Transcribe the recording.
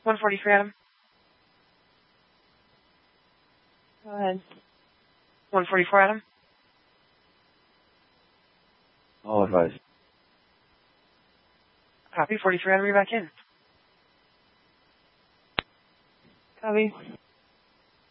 143, Adam. Go ahead. 144, Adam. All advice. Copy. 43, Adam, you're back in. Copy.